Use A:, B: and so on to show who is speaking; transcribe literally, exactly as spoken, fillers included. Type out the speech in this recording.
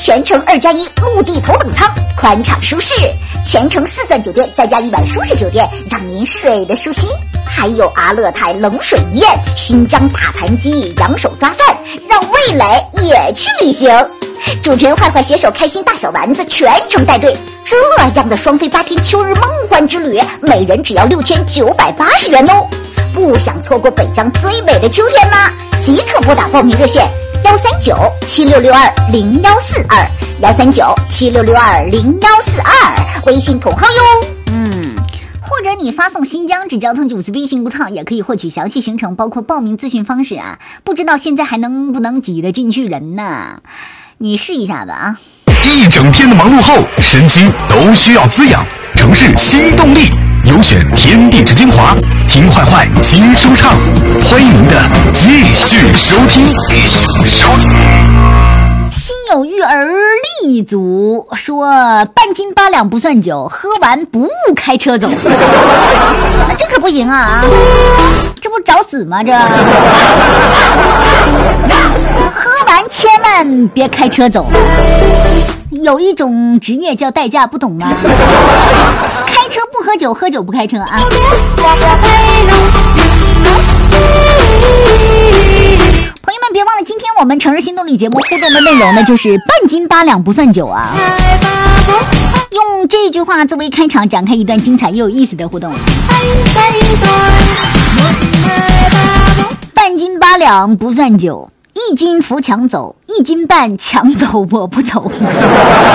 A: 全程二加一陆地头等舱，宽敞舒适。全程四钻酒店再加一晚舒适酒店，让您睡得舒心。还有阿勒泰冷水鱼宴、新疆大盘鸡、羊手抓饭，让味蕾也去旅行。主持人坏坏携手开心大小丸子全程带队，这样的双飞八天秋日梦幻之旅，每人只要六千九百八十元哦！不想错过北疆最美的秋天吗？即刻拨打报名热线幺三九七六六二零幺四二幺三九七六六二零幺四二，微信同号哟。嗯。或者你发送新疆只交通九四微信不套，也可以获取详细行程，包括报名咨询方式啊。不知道现在还能不能挤得进去人呢？你试一下吧啊！
B: 一整天的忙碌后，身心都需要滋养。城市新动力，优选天地之精华，听坏坏新说唱，欢迎您的继续收听。继续收听。
A: 心有育儿力足，说半斤八两不算酒，喝完不误开车走。那这可不行啊！这不找死吗？这喝完千万别开车走。有一种职业叫代驾，不懂吗？开车不喝酒，喝酒不开车啊！朋友们别忘了，今天我们城市新动力节目互动的内容呢，就是半斤八两不算酒啊。用这句话作为开场，展开一段精彩又有意思的互动。半斤八两不算酒，一斤扶墙走，一斤半抢走我不走。